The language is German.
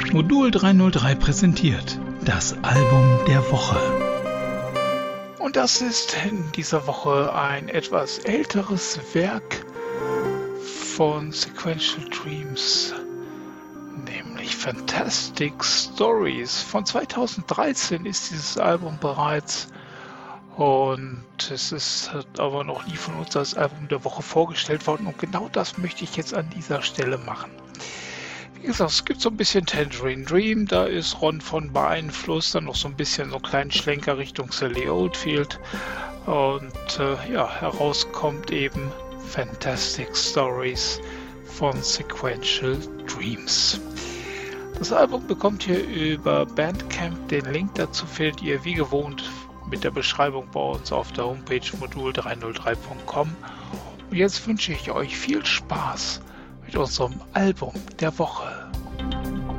Modul 303 präsentiert das Album der Woche. Und das ist in dieser Woche ein etwas älteres Werk von Sequential Dreams, nämlich Fantastic Stories. Von 2013 ist dieses Album bereits und es ist aber noch nie von uns als Album der Woche vorgestellt worden und genau das möchte ich jetzt an dieser Stelle machen. Wie gesagt, es gibt so ein bisschen Tangerine Dream, da ist Ron von beeinflusst, dann noch so ein bisschen so einen kleinen Schlenker Richtung Sally Oldfield und herauskommt eben Fantastic Stories von Sequential Dreams. Das Album bekommt ihr über Bandcamp, den Link dazu findet ihr wie gewohnt mit der Beschreibung bei uns auf der Homepage modul303.com. Und jetzt wünsche ich euch viel Spaß mit unserem Album der Woche.